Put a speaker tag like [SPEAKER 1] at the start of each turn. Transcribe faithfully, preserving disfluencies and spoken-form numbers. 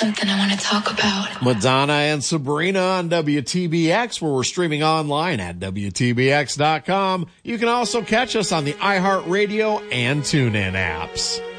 [SPEAKER 1] something I want to talk about.
[SPEAKER 2] Madonna and Sabrina on W T B X, where we're streaming online at W T B X dot com. You can also catch us on the iHeartRadio and TuneIn apps.